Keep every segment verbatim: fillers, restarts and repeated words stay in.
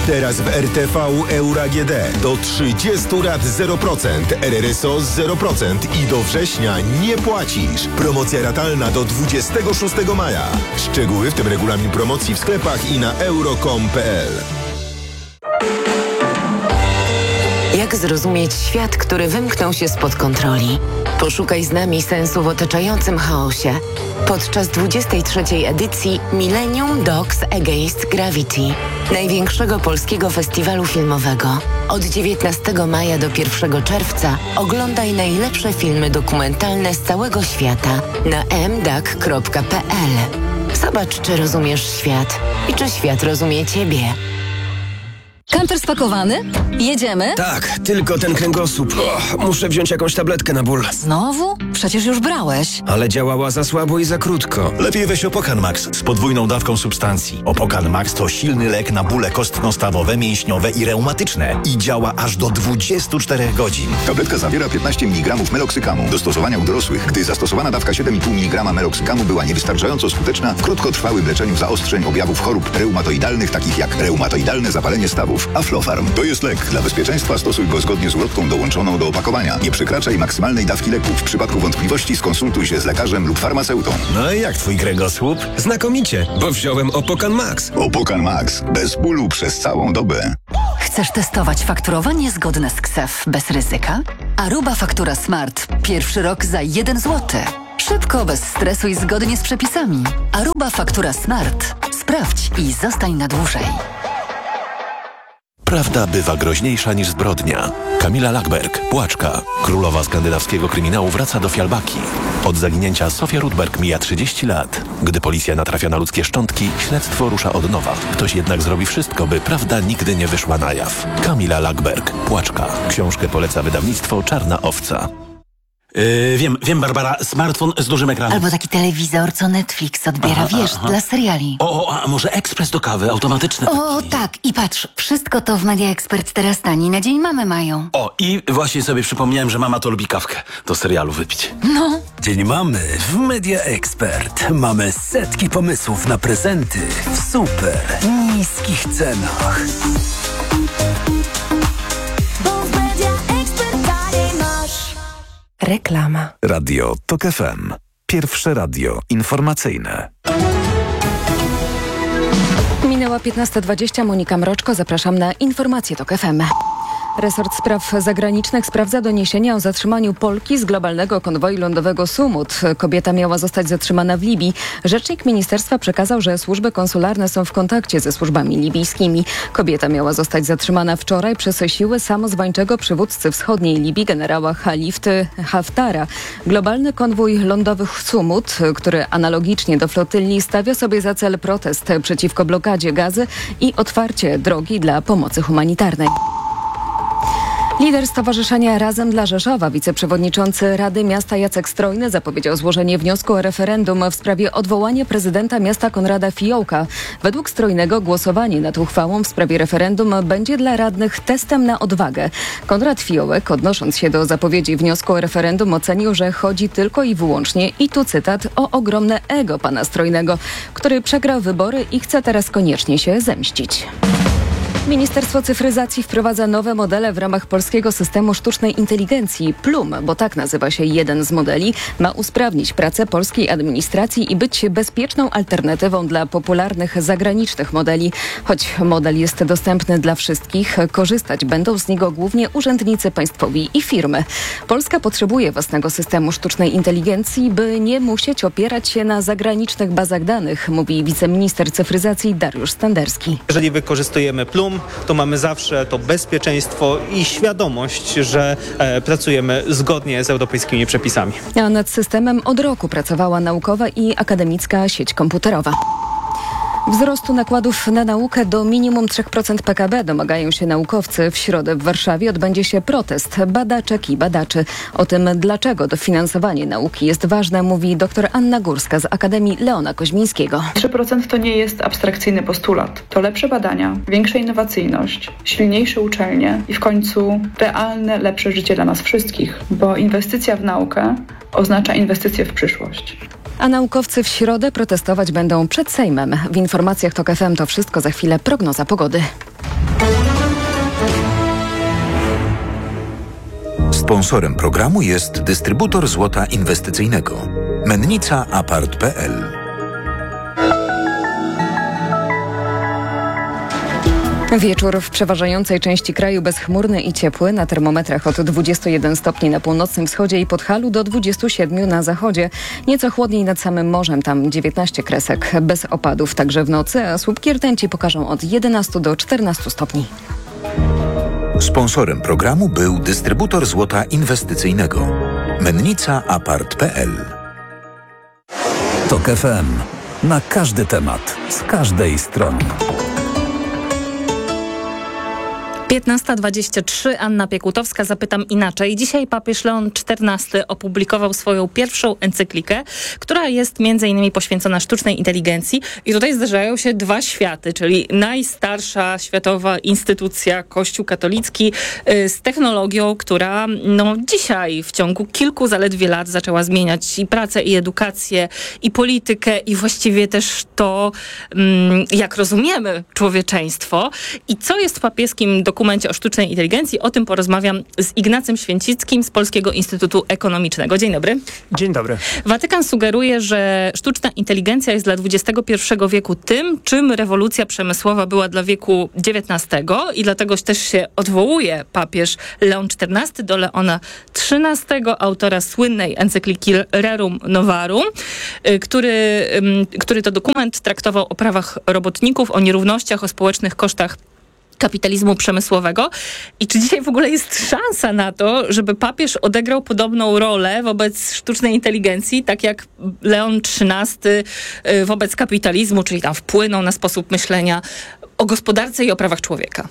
Teraz w R T V Euro A G D do trzydziestu rat zero procent, R R S O zero procent i do września nie płacisz. Promocja ratalna do dwudziestego szóstego maja. Szczegóły, w tym regulamin promocji w sklepach i na euro kropka com kropka p l. Jak zrozumieć świat, który wymknął się spod kontroli? Poszukaj z nami sensu w otaczającym chaosie. Podczas dwudziestej trzeciej edycji Millennium Dogs Against Gravity, największego polskiego festiwalu filmowego. Od dziewiętnastego maja do pierwszego czerwca oglądaj najlepsze filmy dokumentalne z całego świata na m d a g kropka p l. Zobacz, czy rozumiesz świat i czy świat rozumie ciebie. Kamper spakowany? Jedziemy? Tak, tylko ten kręgosłup. O, muszę wziąć jakąś tabletkę na ból. Znowu? Przecież już brałeś. Ale działała za słabo i za krótko. Lepiej weź Opokan Max z podwójną dawką substancji. Opokan Max to silny lek na bóle kostno-stawowe, mięśniowe i reumatyczne. I działa aż do dwudziestu czterech godzin. Tabletka zawiera piętnaście miligramów meloksykamu. Do stosowania u dorosłych, gdy zastosowana dawka siedem i pół miligrama meloksykamu była niewystarczająco skuteczna w krótkotrwałym leczeniu zaostrzeń objawów chorób reumatoidalnych, takich jak reumatoidalne zapalenie stawów. Aflofarm to jest lek. Dla bezpieczeństwa stosuj go zgodnie z ulotką dołączoną do opakowania. Nie przekraczaj maksymalnej dawki leku. W przypadku wątpliwości skonsultuj się z lekarzem lub farmaceutą. No i jak twój kręgosłup? Znakomicie, bo wziąłem Opokan Max. Opokan Max. Bez bólu przez całą dobę. Chcesz testować fakturowanie zgodne z K S E F bez ryzyka? Aruba Faktura Smart. Pierwszy rok za jeden złoty. Szybko, bez stresu i zgodnie z przepisami. Aruba Faktura Smart. Sprawdź i zostań na dłużej. Prawda bywa groźniejsza niż zbrodnia. Kamila Lackberg, Płaczka, królowa skandynawskiego kryminału, wraca do Fialbaki. Od zaginięcia Sofia Rudberg mija trzydzieści lat. Gdy policja natrafia na ludzkie szczątki, śledztwo rusza od nowa. Ktoś jednak zrobi wszystko, by prawda nigdy nie wyszła na jaw. Kamila Lackberg, Płaczka. Książkę poleca wydawnictwo Czarna Owca. Yy, wiem, wiem, Barbara, smartfon z dużym ekranem. Albo taki telewizor, co Netflix odbiera, aha, wiesz, aha. dla seriali. O, o, a może ekspres do kawy, automatyczny taki. O, tak, i patrz, wszystko to w Media Expert teraz taniej, na dzień mamy mają. O, i właśnie sobie przypomniałem, że mama to lubi kawkę do serialu wypić. No. Dzień mamy w Media Expert. Mamy setki pomysłów na prezenty w super niskich cenach. Reklama. Radio Tok F M. Pierwsze radio informacyjne. Minęła piętnasta dwadzieścia. Monika Mroczko. Zapraszam na informacje Tok F M. Resort Spraw Zagranicznych sprawdza doniesienia o zatrzymaniu Polki z globalnego konwoju lądowego Sumut. Kobieta miała zostać zatrzymana w Libii. Rzecznik ministerstwa przekazał, że służby konsularne są w kontakcie ze służbami libijskimi. Kobieta miała zostać zatrzymana wczoraj przez siły samozwańczego przywódcy wschodniej Libii generała Halifty Haftara. Globalny konwój lądowy Sumut, który analogicznie do flotyli stawia sobie za cel protest przeciwko blokadzie Gazy i otwarcie drogi dla pomocy humanitarnej. Lider Stowarzyszenia Razem dla Rzeszowa, wiceprzewodniczący Rady Miasta Jacek Strojny zapowiedział złożenie wniosku o referendum w sprawie odwołania prezydenta miasta Konrada Fiołka. Według Strojnego głosowanie nad uchwałą w sprawie referendum będzie dla radnych testem na odwagę. Konrad Fiołek, odnosząc się do zapowiedzi wniosku o referendum, ocenił, że chodzi tylko i wyłącznie, i tu cytat, o ogromne ego pana Strojnego, który przegrał wybory i chce teraz koniecznie się zemścić. Ministerstwo Cyfryzacji wprowadza nowe modele w ramach polskiego systemu sztucznej inteligencji. Plum, bo tak nazywa się jeden z modeli, ma usprawnić pracę polskiej administracji i być bezpieczną alternatywą dla popularnych zagranicznych modeli. Choć model jest dostępny dla wszystkich, korzystać będą z niego głównie urzędnicy państwowi i firmy. Polska potrzebuje własnego systemu sztucznej inteligencji, by nie musieć opierać się na zagranicznych bazach danych, mówi wiceminister cyfryzacji Dariusz Standerski. Jeżeli wykorzystujemy Plum, to mamy zawsze to bezpieczeństwo i świadomość, że e, pracujemy zgodnie z europejskimi przepisami. A nad systemem od roku pracowała naukowa i akademicka sieć komputerowa. Wzrostu nakładów na naukę do minimum trzy procent P K B domagają się naukowcy. W środę w Warszawie odbędzie się protest badaczek i badaczy. O tym, dlaczego dofinansowanie nauki jest ważne, mówi dr Anna Górska z Akademii Leona Koźmińskiego. trzy procent to nie jest abstrakcyjny postulat. To lepsze badania, większa innowacyjność, silniejsze uczelnie i w końcu realne, lepsze życie dla nas wszystkich, bo inwestycja w naukę oznacza inwestycję w przyszłość. A naukowcy w środę protestować będą przed Sejmem. W informacjach Tok F M to wszystko, za chwilę prognoza pogody. Sponsorem programu jest dystrybutor złota inwestycyjnego Mennica Apart kropka p l. Wieczór w przeważającej części kraju bezchmurny i ciepły. Na termometrach od dwudziestu jeden stopni na północnym wschodzie i Podhalu do dwudziestu siedmiu na zachodzie. Nieco chłodniej nad samym morzem, tam dziewiętnaście kresek. Bez opadów także w nocy, a słupki rtęci pokażą od jedenastu do czternastu stopni. Sponsorem programu był dystrybutor złota inwestycyjnego Mennica Apart kropka p l. Tok F M. Na każdy temat, z każdej strony. piętnasta dwadzieścia trzy, Anna Piekutowska. Zapytam inaczej. Dzisiaj papież Leon czternasty opublikował swoją pierwszą encyklikę, która jest między innymi poświęcona sztucznej inteligencji. I tutaj zdarzają się dwa światy, czyli najstarsza światowa instytucja, Kościół katolicki, yy, z technologią, która no, dzisiaj w ciągu kilku zaledwie lat zaczęła zmieniać i pracę, i edukację, i politykę, i właściwie też to, mm, jak rozumiemy człowieczeństwo. I co jest w papieskim dokumencie o sztucznej inteligencji? O tym porozmawiam z Ignacym Święcickim z Polskiego Instytutu Ekonomicznego. Dzień dobry. Dzień dobry. Watykan sugeruje, że sztuczna inteligencja jest dla dwudziestego pierwszego wieku tym, czym rewolucja przemysłowa była dla wieku dziewiętnastego i dlatego też się odwołuje papież Leon czternasty do Leona trzynastego, autora słynnej encykliki Rerum Novarum, który, który to dokument traktował o prawach robotników, o nierównościach, o społecznych kosztach kapitalizmu przemysłowego. I czy dzisiaj w ogóle jest szansa na to, żeby papież odegrał podobną rolę wobec sztucznej inteligencji, tak jak Leon trzynasty wobec kapitalizmu, czyli tam wpłynął na sposób myślenia o gospodarce i o prawach człowieka?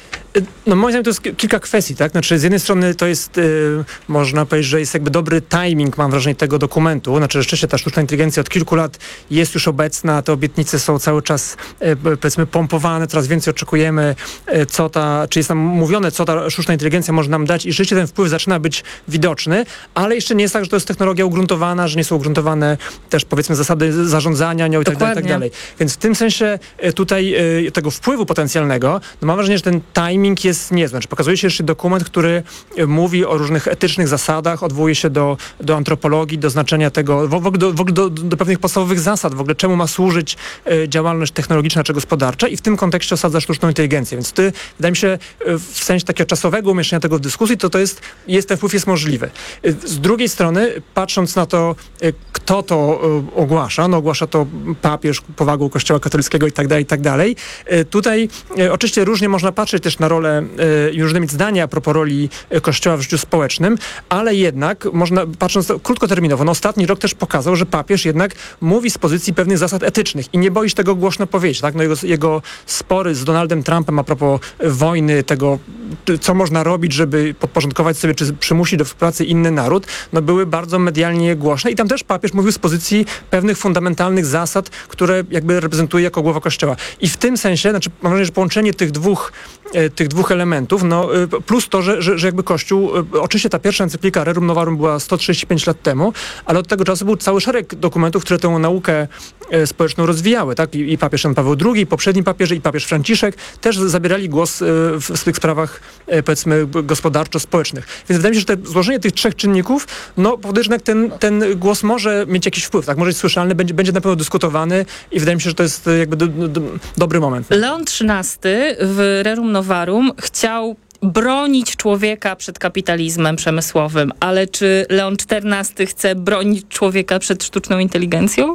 No moim zdaniem to jest kilka kwestii, tak? Znaczy z jednej strony to jest, yy, można powiedzieć, że jest jakby dobry timing, mam wrażenie, tego dokumentu. Znaczy rzeczywiście ta sztuczna inteligencja od kilku lat jest już obecna, te obietnice są cały czas, yy, powiedzmy, pompowane, coraz więcej oczekujemy, yy, co ta, czy jest nam mówione, co ta sztuczna inteligencja może nam dać i rzeczywiście ten wpływ zaczyna być widoczny, ale jeszcze nie jest tak, że to jest technologia ugruntowana, że nie są ugruntowane też, powiedzmy, zasady zarządzania nią i tak dalej, i tak dalej. Więc w tym sensie yy, tutaj yy, tego wpływu potencjalnego, no mam wrażenie, że ten timing jest niezły. Znaczy, pokazuje się jeszcze dokument, który mówi o różnych etycznych zasadach, odwołuje się do, do antropologii, do znaczenia tego, w ogóle, do, w ogóle do, do pewnych podstawowych zasad, w ogóle czemu ma służyć e, działalność technologiczna czy gospodarcza i w tym kontekście osadza sztuczną inteligencję. Więc ty, wydaje mi się, w sensie takiego czasowego umieszczenia tego w dyskusji, to to jest, jest ten wpływ jest możliwy. Z drugiej strony, patrząc na to, kto to ogłasza, no ogłasza to papież powagą Kościoła katolickiego i tak dalej, i tak dalej. Tutaj oczywiście różnie można patrzeć też na rolę i różne mieć zdania a propos roli Kościoła w życiu społecznym, ale jednak można, patrząc krótkoterminowo, no ostatni rok też pokazał, że papież jednak mówi z pozycji pewnych zasad etycznych i nie boi się tego głośno powiedzieć, tak? No jego, jego spory z Donaldem Trumpem a propos wojny, tego, co można robić, żeby podporządkować sobie, czy przymusić do współpracy inny naród, no były bardzo medialnie głośne i tam też papież mówił z pozycji pewnych fundamentalnych zasad, które jakby reprezentuje jako głowa Kościoła. I w tym sensie, znaczy mam wrażenie, że połączenie tych dwóch tych dwóch elementów, no plus to, że, że, że jakby Kościół, oczywiście ta pierwsza encyklika Rerum Novarum była sto trzydzieści pięć lat temu, ale od tego czasu był cały szereg dokumentów, które tę naukę e, społeczną rozwijały, tak? I, i papież Jan Paweł drugi, poprzedni papieże i papież Franciszek też zabierali głos e, w, w tych sprawach, e, powiedzmy, gospodarczo-społecznych. Więc wydaje mi się, że te, złożenie tych trzech czynników, no powoduje, że ten, ten głos może mieć jakiś wpływ, tak? Może być słyszalny, będzie, będzie na pewno dyskutowany i wydaje mi się, że to jest jakby do, do, do, dobry moment. Leon trzynasty w Rerum Novarum chciał bronić człowieka przed kapitalizmem przemysłowym, ale czy Leon czternasty chce bronić człowieka przed sztuczną inteligencją?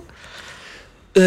Yy,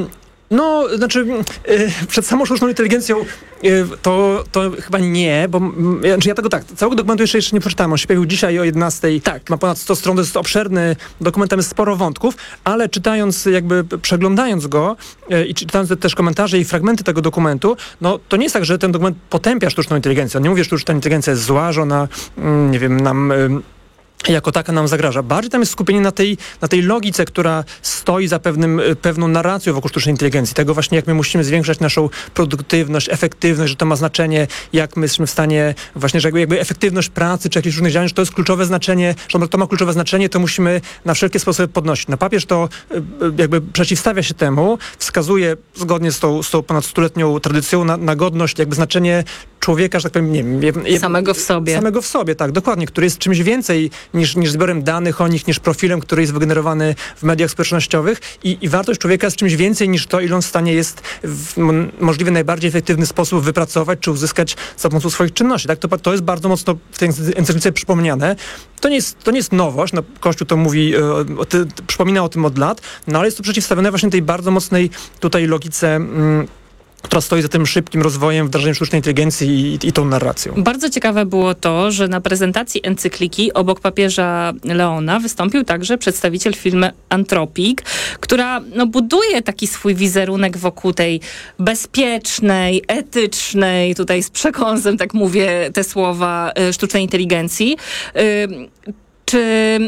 no, znaczy yy, przed samą sztuczną inteligencją yy, to, to chyba nie, bo yy, znaczy ja tego tak, całego dokumentu jeszcze, jeszcze nie przeczytałem, on się pojawił dzisiaj o jedenastej, tak. Ma ponad sto stron, to jest obszerny dokument, tam jest sporo wątków, ale czytając, jakby przeglądając go yy, i czytając też komentarze i fragmenty tego dokumentu, no to nie jest tak, że ten dokument potępia sztuczną inteligencję. On nie mówi, że sztuczna inteligencja jest zła, że ona, yy, nie wiem, nam... Yy, jako taka nam zagraża. Bardziej tam jest skupienie na tej, na tej logice, która stoi za pewnym, pewną narracją wokół sztucznej inteligencji. Tego właśnie, jak my musimy zwiększać naszą produktywność, efektywność, że to ma znaczenie, jak my jesteśmy w stanie, właśnie, że jakby, jakby efektywność pracy, czy jakichś różnych działań, że to jest kluczowe znaczenie, że to ma kluczowe znaczenie, to musimy na wszelkie sposoby podnosić. No papież to jakby przeciwstawia się temu, wskazuje zgodnie z tą, z tą ponad stuletnią tradycją na, na godność, jakby znaczenie człowieka, że tak powiem, nie wiem. Samego w sobie. Samego w sobie, tak, dokładnie, który jest czymś więcej niż, niż zbiorem danych o nich, niż profilem, który jest wygenerowany w mediach społecznościowych i, i wartość człowieka jest czymś więcej niż to, ile on w stanie jest w możliwie najbardziej efektywny sposób wypracować czy uzyskać za pomocą swoich czynności. Tak? To, to jest bardzo mocno w tej encyklice przypomniane. To nie jest, to nie jest nowość, no, Kościół to mówi, o ty, przypomina o tym od lat, no ale jest to przeciwstawione właśnie tej bardzo mocnej tutaj logice mm, która stoi za tym szybkim rozwojem, wdrażaniem sztucznej inteligencji i, i tą narracją. Bardzo ciekawe było to, że na prezentacji encykliki obok papieża Leona wystąpił także przedstawiciel firmy Anthropic, która no, buduje taki swój wizerunek wokół tej bezpiecznej, etycznej, tutaj z przekąsem, tak mówię te słowa, sztucznej inteligencji. Czy...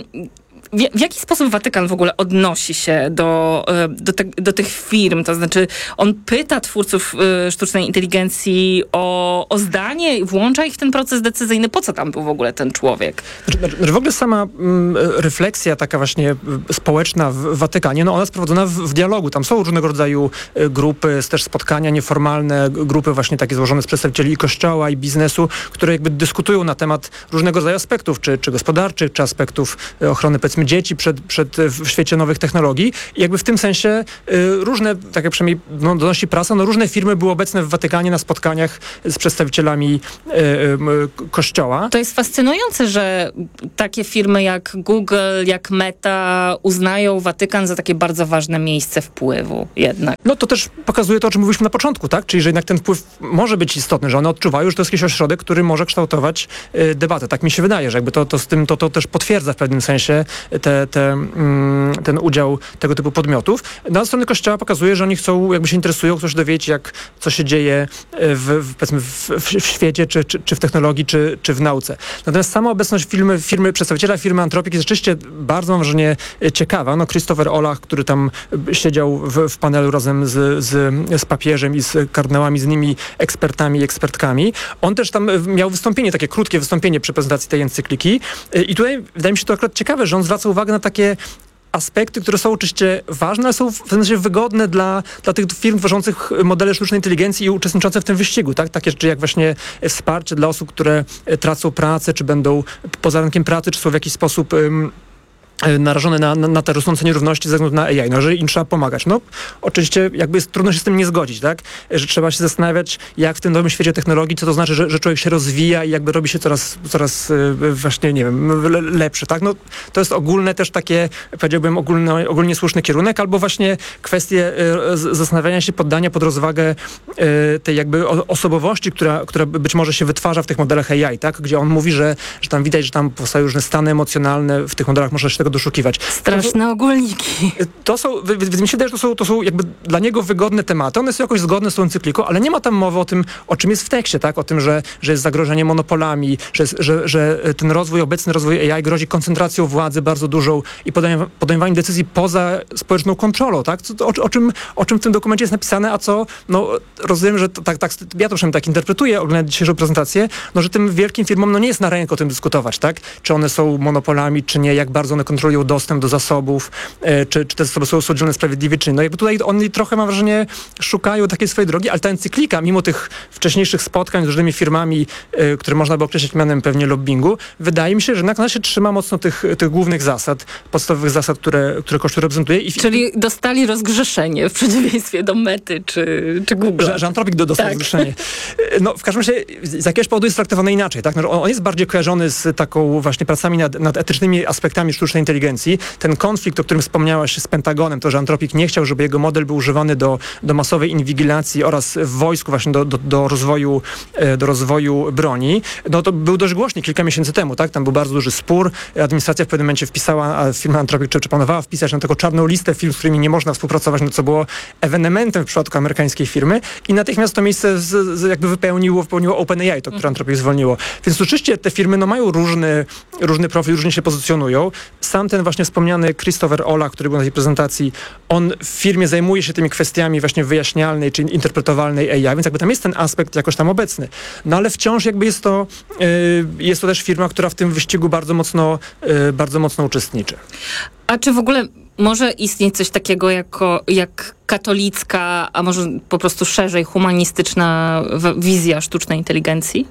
W, w jaki sposób Watykan w ogóle odnosi się do, do, te, do tych firm? To znaczy on pyta twórców y, sztucznej inteligencji o, o zdanie, włącza ich w ten proces decyzyjny. Po co tam był w ogóle ten człowiek? Znaczy, znaczy w ogóle sama mm, refleksja taka właśnie społeczna w Watykanie, no ona jest prowadzona w, w dialogu. Tam są różnego rodzaju grupy, też spotkania nieformalne, grupy właśnie takie złożone z przedstawicieli i kościoła, i biznesu, które jakby dyskutują na temat różnego rodzaju aspektów, czy, czy gospodarczych, czy aspektów ochrony, powiedzmy, dzieci przed, przed, w świecie nowych technologii. I jakby w tym sensie y, różne, tak jak przynajmniej no, donosi prasa, no różne firmy były obecne w Watykanie na spotkaniach z przedstawicielami y, y, Kościoła. To jest fascynujące, że takie firmy jak Google, jak Meta uznają Watykan za takie bardzo ważne miejsce wpływu jednak. No to też pokazuje to, o czym mówiliśmy na początku, tak? Czyli, że jednak ten wpływ może być istotny, że one odczuwają, że to jest jakiś ośrodek, który może kształtować y, debatę. Tak mi się wydaje, że jakby to, to z tym to, to też potwierdza w pewnym sensie Te, te, mm, ten udział tego typu podmiotów. Na strony Kościoła pokazuje, że oni chcą, jakby się interesują, chcą się dowiedzieć, jak, co się dzieje w, w, powiedzmy w, w, w świecie, czy, czy, czy w technologii, czy, czy w nauce. Natomiast sama obecność firmy, firmy, przedstawiciela firmy Anthropic jest rzeczywiście bardzo, mam wrażenie, ciekawa. No, Christopher Olach, który tam siedział w, w panelu razem z, z, z papieżem i z kardynałami, z innymi ekspertami i ekspertkami. On też tam miał wystąpienie, takie krótkie wystąpienie przy prezentacji tej encykliki. I tutaj wydaje mi się to akurat ciekawe, że on zwraca uwagę na takie aspekty, które są oczywiście ważne, ale są w sensie wygodne dla, dla tych firm tworzących modele sztucznej inteligencji i uczestniczących w tym wyścigu. Tak? Takie rzeczy jak właśnie wsparcie dla osób, które tracą pracę, czy będą poza rynkiem pracy, czy są w jakiś sposób um, narażone na, na, na te rosnące nierówności ze względu na A I, no, że im trzeba pomagać. No, oczywiście jakby jest trudno się z tym nie zgodzić, tak? Że trzeba się zastanawiać, jak w tym nowym świecie technologii, co to znaczy, że, że człowiek się rozwija i jakby robi się coraz, coraz właśnie, nie wiem, lepszy, tak? No, to jest ogólne też takie, powiedziałbym, ogólno, ogólnie słuszny kierunek, albo właśnie kwestie zastanawiania się, poddania pod rozwagę tej jakby osobowości, która, która być może się wytwarza w tych modelach A I, tak? Gdzie on mówi, że, że tam widać, że tam powstają różne stany emocjonalne, w tych modelach można się tego doszukiwać. Straszne ogólniki. To są, mi się wydaje, że to są, to są jakby dla niego wygodne tematy. One są jakoś zgodne z tą encykliką, ale nie ma tam mowy o tym, o czym jest w tekście, tak? O tym, że, że jest zagrożenie monopolami, że, że, że ten rozwój, obecny rozwój A I grozi koncentracją władzy bardzo dużą i podejmowaniem decyzji poza społeczną kontrolą, tak? O, o, czym, o czym w tym dokumencie jest napisane, a co, no rozumiem, że to, tak, tak, ja to przynajmniej tak interpretuję, oglądając dzisiejszą prezentację, no, że tym wielkim firmom no, nie jest na rękę o tym dyskutować, tak? Czy one są monopolami, czy nie, jak bardzo one kontrolują dostęp do zasobów, e, czy, czy te zasoby są podzielone sprawiedliwie, czy nie. No jakby tutaj oni trochę, mam wrażenie, szukają takiej swojej drogi, ale ta encyklika, mimo tych wcześniejszych spotkań z różnymi firmami, e, które można by określić mianem pewnie lobbingu, wydaje mi się, że jednak ona się trzyma mocno tych, tych głównych zasad, podstawowych zasad, które, które Kościół reprezentuje. I Czyli dostali rozgrzeszenie w przeciwieństwie do Mety czy, czy Google. Że, że Anthropic do, dostał tak. rozgrzeszenie. No w każdym razie z jakiegoś powodu jest traktowany inaczej, tak? No, on jest bardziej kojarzony z taką właśnie pracami nad, nad etycznymi aspektami sztucznej inteligencji. Ten konflikt, o którym wspomniałaś z Pentagonem, to, że Anthropic nie chciał, żeby jego model był używany do, do masowej inwigilacji oraz w wojsku właśnie do, do, do, rozwoju, do rozwoju broni, no to był dość głośny kilka miesięcy temu, tak? Tam był bardzo duży spór. Administracja w pewnym momencie wpisała, a firma Anthropic czy, czy planowała wpisać na taką czarną listę firm, z którymi nie można współpracować, no co było ewenementem w przypadku amerykańskiej firmy i natychmiast to miejsce z, z jakby wypełniło, wypełniło OpenAI, to, które Anthropic zwolniło. Więc oczywiście te firmy no, mają różny, różny profil, różnie się pozycjonują. Sam ten właśnie wspomniany Christopher Olah, który był na tej prezentacji, on w firmie zajmuje się tymi kwestiami właśnie wyjaśnialnej czy interpretowalnej A I, więc jakby tam jest ten aspekt jakoś tam obecny. No ale wciąż jakby jest to, yy, jest to też firma, która w tym wyścigu bardzo mocno, yy, bardzo mocno uczestniczy. A czy w ogóle może istnieć coś takiego jako, jak katolicka, a może po prostu szerzej humanistyczna wizja sztucznej inteligencji?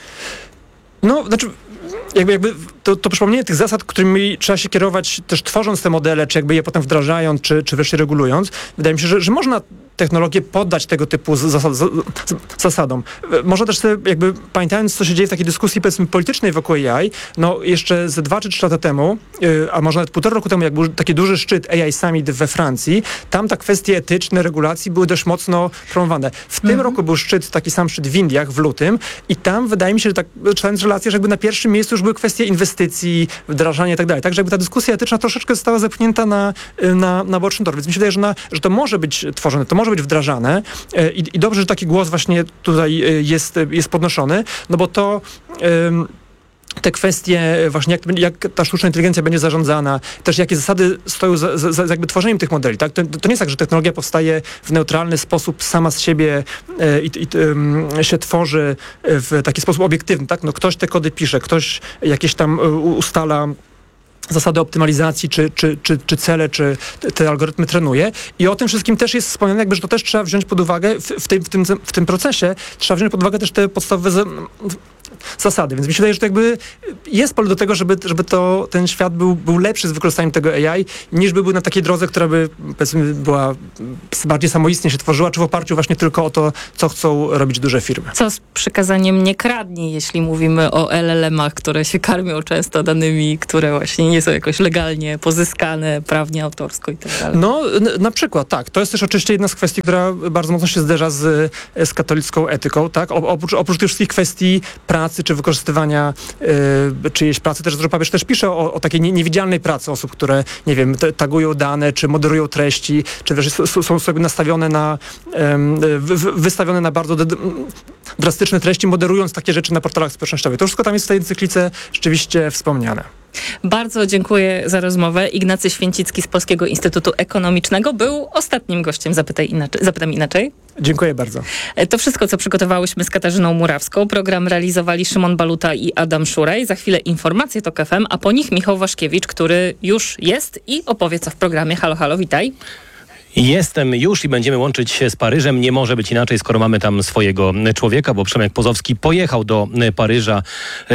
No, znaczy jakby, jakby to, to przypomnienie tych zasad, którymi trzeba się kierować też tworząc te modele, czy jakby je potem wdrażając, czy, czy wreszcie regulując. Wydaje mi się, że, że można technologię poddać tego typu zasad, zasadom. Można też sobie, jakby pamiętając, co się dzieje w takiej dyskusji powiedzmy politycznej wokół A I, no jeszcze ze dwa czy trzy lata temu, yy, a może nawet półtora roku temu, jak był taki duży szczyt A I Summit we Francji, tam ta kwestie etyczne, regulacji były dość mocno promowane. W mhm. tym roku był szczyt, taki sam szczyt w Indiach w lutym i tam wydaje mi się, że tak, czytając relacje, że jakby na pierwszym miejscu już były kwestie inwestycji, wdrażania i tak dalej. Także jakby ta dyskusja etyczna troszeczkę została zepchnięta na, na, na boczny tor. Więc mi się wydaje, że, na, że to może być tworzone, to może być wdrażane i, i dobrze, że taki głos właśnie tutaj jest, jest podnoszony, no bo to ym, te kwestie właśnie, jak, jak ta sztuczna inteligencja będzie zarządzana, też jakie zasady stoją za, za, za jakby tworzeniem tych modeli, tak? To, to nie jest tak, że technologia powstaje w neutralny sposób sama z siebie e, i, i e, się tworzy w taki sposób obiektywny, tak? No ktoś te kody pisze, ktoś jakieś tam ustala zasady optymalizacji, czy, czy, czy, czy cele, czy te algorytmy trenuje. I o tym wszystkim też jest wspomniane, jakby, że to też trzeba wziąć pod uwagę w, w, tym, w, tym, w tym procesie, trzeba wziąć pod uwagę też te podstawowe z, zasady. Więc mi się wydaje, że to jakby jest pole do tego, żeby, żeby to, ten świat był, był lepszy z wykorzystaniem tego A I, niż by był na takiej drodze, która by powiedzmy była bardziej samoistnie się tworzyła, czy w oparciu właśnie tylko o to, co chcą robić duże firmy. Co z przykazaniem nie kradnij, jeśli mówimy o L L M-ach, które się karmią często danymi, które właśnie nie są jakoś legalnie pozyskane, prawnie, autorsko i tak dalej. No, n- na przykład, tak. To jest też oczywiście jedna z kwestii, która bardzo mocno się zderza z, z katolicką etyką, tak. O, oprócz, oprócz tych wszystkich kwestii pracy, czy wykorzystywania y, czyjejś pracy, też papież też pisze o, o takiej nie, niewidzialnej pracy osób, które, nie wiem, te, tagują dane, czy moderują treści, czy też są, są sobie nastawione na, y, wy, wystawione na bardzo d- drastyczne treści, moderując takie rzeczy na portalach społecznościowych. To wszystko tam jest w tej encyklice rzeczywiście wspomniane. Bardzo dziękuję za rozmowę. Ignacy Święcicki z Polskiego Instytutu Ekonomicznego był ostatnim gościem Zapytaj inaczej, Zapytam Inaczej. Dziękuję bardzo. To wszystko, co przygotowałyśmy z Katarzyną Murawską. Program realizowali Szymon Baluta i Adam Szuraj. Za chwilę informacje TOK F M, a po nich Michał Waszkiewicz, który już jest i opowie, co w programie. Halo, halo, witaj. Jestem już i będziemy łączyć się z Paryżem. Nie może być inaczej, skoro mamy tam swojego człowieka, bo Przemek Pozowski pojechał do Paryża. Yy,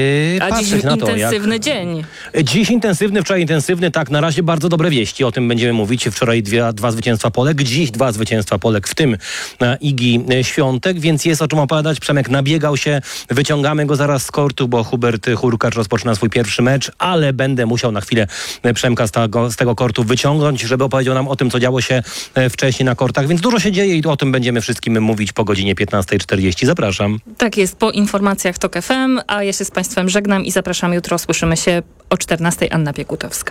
A dziś na to, intensywny jak... dzień. Dziś intensywny, wczoraj intensywny. Tak, na razie bardzo dobre wieści. O tym będziemy mówić. Wczoraj dwie, dwa zwycięstwa Polek, dziś dwa zwycięstwa Polek, w tym Igi Świątek, więc jest o czym opowiadać. Przemek nabiegał się, wyciągamy go zaraz z kortu, bo Hubert Hurkacz rozpoczyna swój pierwszy mecz, ale będę musiał na chwilę Przemka z tego, z tego kortu wyciągnąć, żeby opowiedział nam o tym, co działo się wcześniej na kortach, więc dużo się dzieje i o tym będziemy wszystkim mówić po godzinie piętnasta czterdzieści. Zapraszam. Tak jest, po informacjach TOK F M, a ja się z Państwem żegnam i zapraszam jutro. Słyszymy się o czternastej. Anna Piekutowska.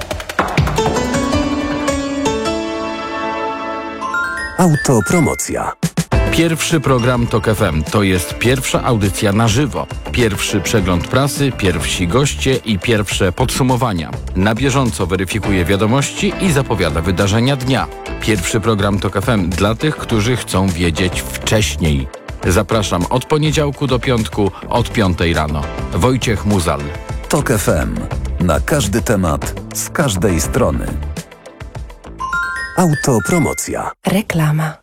Autopromocja. Pierwszy program TOK F M to jest pierwsza audycja na żywo. Pierwszy przegląd prasy, pierwsi goście i pierwsze podsumowania. Na bieżąco weryfikuje wiadomości i zapowiada wydarzenia dnia. Pierwszy program TOK F M dla tych, którzy chcą wiedzieć wcześniej. Zapraszam od poniedziałku do piątku od piątej rano. Wojciech Muzal. TOK F M. Na każdy temat, z każdej strony. Autopromocja. Reklama.